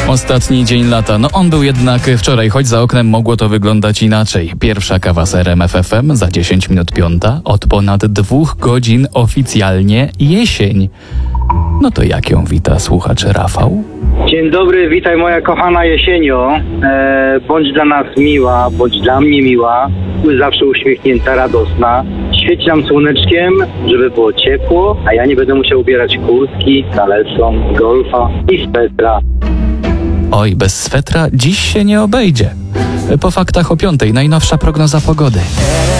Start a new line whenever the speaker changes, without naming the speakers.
Ostatni dzień lata, no on był jednak wczoraj, choć za oknem mogło to wyglądać inaczej. Pierwsza kawa z RMF FM za 10 minut 5. Od ponad 2 godzin oficjalnie jesień. No to jak ją wita słuchacz Rafał?
Dzień dobry, witaj moja kochana jesienio. Bądź dla nas miła, bądź dla mnie miła. Zawsze uśmiechnięta, radosna. Świeć nam słoneczkiem, żeby było ciepło, a ja nie będę musiał ubierać kurtki, kaleson, golfa i swetra.
Oj, bez swetra dziś się nie obejdzie. Po faktach o 5:00 najnowsza prognoza pogody.